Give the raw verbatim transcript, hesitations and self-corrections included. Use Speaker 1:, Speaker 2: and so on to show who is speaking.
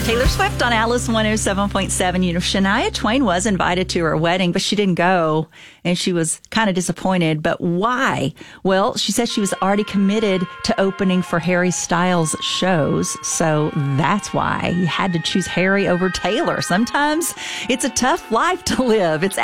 Speaker 1: Taylor Swift on Alice one oh seven point seven. You know, Shania Twain was invited to her wedding, but she didn't go, and she was kind of disappointed. But why? Well, she said she was already committed to opening for Harry Styles' shows, so that's why he had to choose Harry over Taylor. Sometimes it's a tough life to live. It's